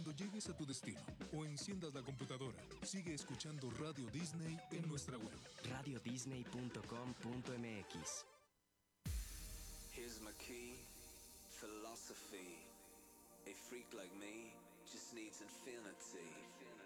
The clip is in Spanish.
Cuando llegues a tu destino o enciendas la computadora, sigue escuchando Radio Disney en nuestra web. radiodisney.com.mx. Here's my key, philosophy. A freak like me just needs infinity.